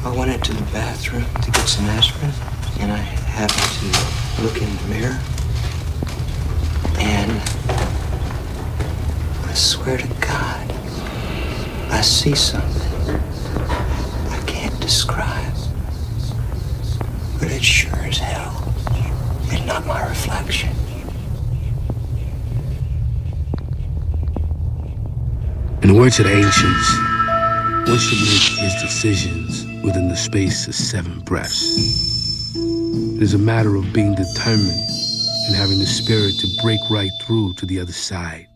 I went into the bathroom to get some aspirin, and I happened to look in the mirror, and I swear to God, I see something I can't describe, but it sure as hell is not my reflection. In the words of the ancients, one should make his decisions within the space of 7 breaths. It is a matter of being determined and having the spirit to break right through to the other side.